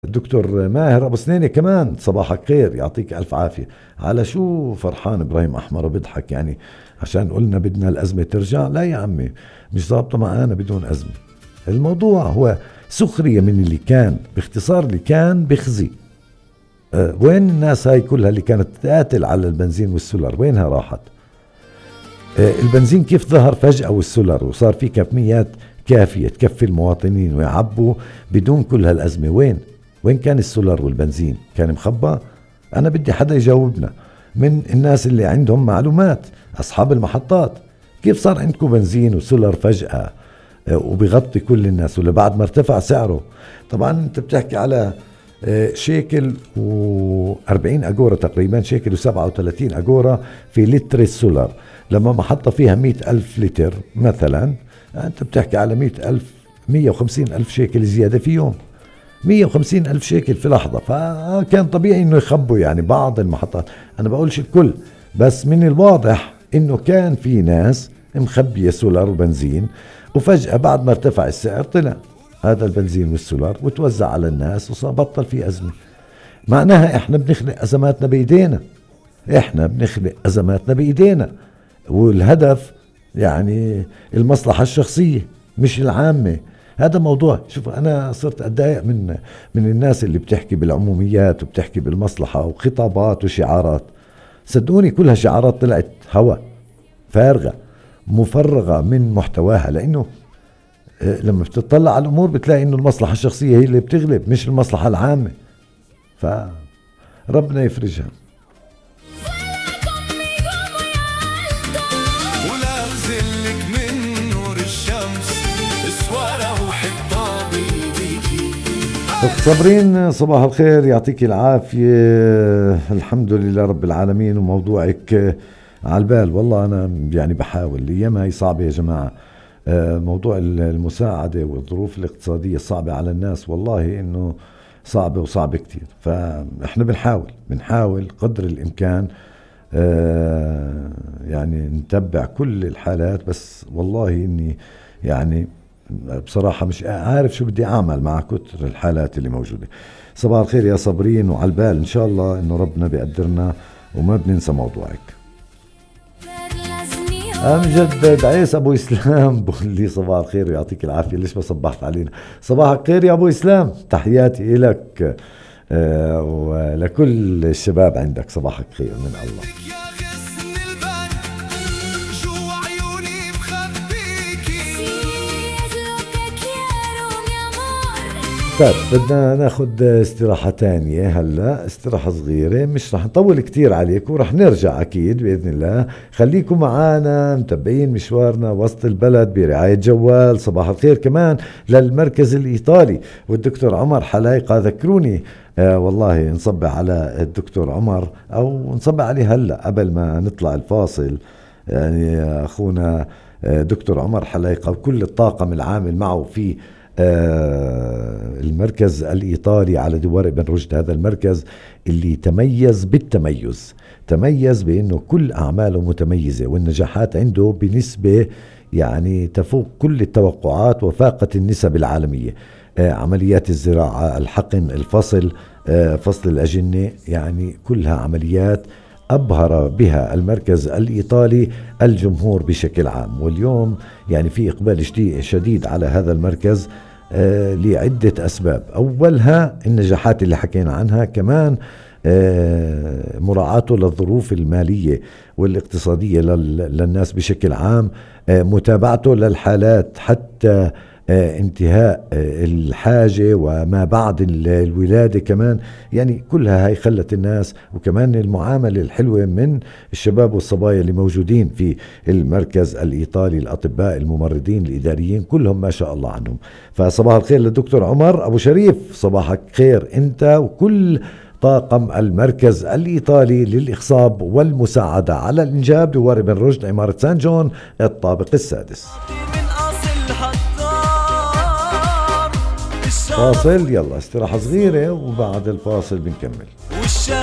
الدكتور ماهر أبو سنينة كمان صباحك خير، يعطيك ألف عافية. على شو فرحان إبراهيم أحمر وبيضحك يعني؟ عشان قلنا بدنا الأزمة ترجع؟ لا يا عمي، مش ضابطة معانا بدون أزمة. الموضوع هو سخرية من اللي كان، باختصار اللي كان بخزي. وين الناس هاي كلها اللي كانت تقاتل على البنزين والسولر؟ وينها راحت؟ البنزين كيف ظهر فجأة والسولر وصار في كميات كافية تكفي المواطنين ويعبوا بدون كل هالأزمة؟ وين كان السولر والبنزين؟ كان مخبى؟ أنا بدي حدا يجاوبنا من الناس اللي عندهم معلومات، أصحاب المحطات. كيف صار عندكم بنزين وسولر فجأة وبيغطي كل الناس ولا بعد ما ارتفع سعره؟ طبعا انت بتحكي على شيكل و40 أجورة تقريبا، شيكل و37 أجورة في لتر السولر. لما محطة فيها 100,000 لتر مثلا، انت بتحكي على 100,000 150,000 شيكل زيادة في يوم، 150,000 شيكل في لحظة. فكان طبيعي انه يخبوا يعني بعض المحطات، انا بقولش الكل، بس من الواضح انه كان في ناس مخبية سولر وبنزين، وفجأة بعد ما ارتفع السعر طلع هذا البنزين والسولر وتوزع على الناس وبطل في أزمة. معناها احنا بنخلق أزماتنا بإيدينا، والهدف يعني المصلحة الشخصية مش العامة. هذا موضوع، شوف أنا صرت أتضايق من الناس اللي بتحكي بالعموميات وبتحكي بالمصلحة وخطابات وشعارات. صدقوني كلها شعارات طلعت هوا فارغة مفرغة من محتواها، لأنه لما بتطلع على الأمور بتلاقي إنه المصلحة الشخصية هي اللي بتغلب مش المصلحة العامة. فربنا يفرجها. صابرين صباح الخير، يعطيك العافية. الحمد لله رب العالمين. وموضوعك على البال والله، أنا يعني بحاول. الأيام هاي صعبة يا جماعة، موضوع المساعدة والظروف الاقتصادية الصعبة على الناس، والله إنه صعبة كتير. فإحنا بنحاول قدر الإمكان يعني نتبع كل الحالات، بس والله إني يعني بصراحة مش عارف شو بدي أعمل مع كتر الحالات اللي موجودة. صباح الخير يا صابرين، وعلى البال إن شاء الله إنه ربنا بيقدرنا وما بننسى موضوعك. أمجد عيسى أبو إسلام بقول لي صباح الخير ويعطيك العافية. ليش ما صبحت علينا؟ صباحك خير يا أبو إسلام، تحياتي إلك ولكل الشباب عندك. صباحك خير من الله. طيب بدنا ناخد استراحة تانية هلا، استراحة صغيرة، مش رح نطول كتير عليكم، ورح نرجع أكيد بإذن الله. خليكم معانا متابعين مشوارنا وسط البلد برعاية جوال. صباح الخير كمان للمركز الإيطالي والدكتور عمر حلايقة. ذكروني والله نصبح على الدكتور عمر، أو نصبح عليه هلا قبل ما نطلع الفاصل. يعني أخونا دكتور عمر حلايقة وكل الطاقم العامل معه في المركز الإيطالي على دوار ابن رشد. هذا المركز اللي تميز بأنه كل أعماله متميزة، والنجاحات عنده بنسبة يعني تفوق كل التوقعات وفاقت النسب العالمية. عمليات الزراعة، الحقن، الفصل، فصل الأجنة، يعني كلها عمليات أبهر بها المركز الإيطالي الجمهور بشكل عام. واليوم يعني في إقبال شديد على هذا المركز لعدة أسباب. أولها النجاحات اللي حكينا عنها، كمان مراعاته للظروف المالية والاقتصادية للناس بشكل عام، متابعته للحالات حتى انتهاء الحاجة وما بعد الولادة كمان. يعني كلها هاي خلت الناس، وكمان المعاملة الحلوة من الشباب والصبايا اللي موجودين في المركز الإيطالي، الأطباء، الممرضين، الإداريين، كلهم ما شاء الله عنهم. فصباح الخير للدكتور عمر أبو شريف، صباحك خير أنت وكل طاقم المركز الإيطالي للإخصاب والمساعدة على الإنجاب، دوار بن رشد، عمارة سان جون، الطابق السادس. فاصل، يلا استراحة صغيرة وبعد الفاصل بنكمل.